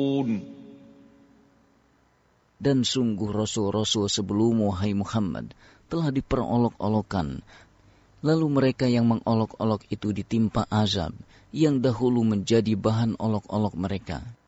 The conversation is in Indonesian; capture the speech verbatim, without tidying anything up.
Dan sungguh rasul-rasul sebelummu, hai Muhammad, telah diperolok-olokkan. Lalu mereka yang mengolok-olok itu ditimpa azab, yang dahulu menjadi bahan olok-olok mereka.